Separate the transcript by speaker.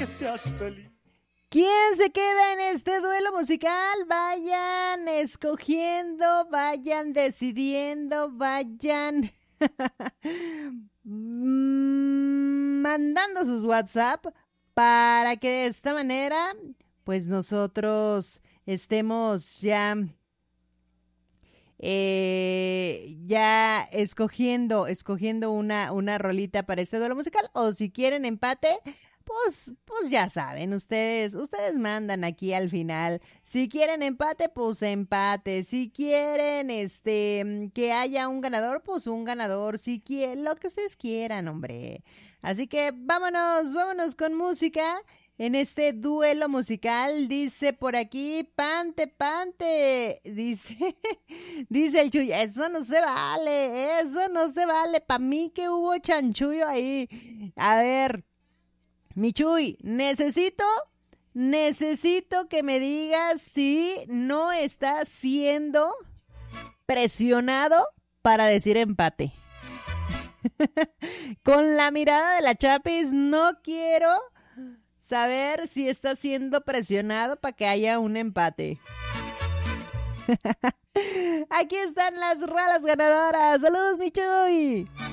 Speaker 1: que seas feliz.
Speaker 2: ¿Quién se queda en este duelo musical? Vayan escogiendo, vayan decidiendo, vayan mandando sus WhatsApp para que de esta manera pues nosotros estemos ya escogiendo una rolita para este duelo musical, o si quieren empate, pues ya saben, ustedes mandan aquí al final. Si quieren empate, pues empate. Si quieren que haya un ganador, pues un ganador. Si quieren, lo que ustedes quieran, hombre. Así que vámonos con música. En este duelo musical, dice por aquí, pante, dice el Chuy, eso no se vale, pa' mí que hubo chanchullo ahí. A ver, mi Chuy, necesito que me digas si no estás siendo presionado para decir empate. Con la mirada de la Chapis, no quiero saber si está siendo presionado para que haya un empate. Aquí están las rolas ganadoras. ¡Saludos, mi Chuy!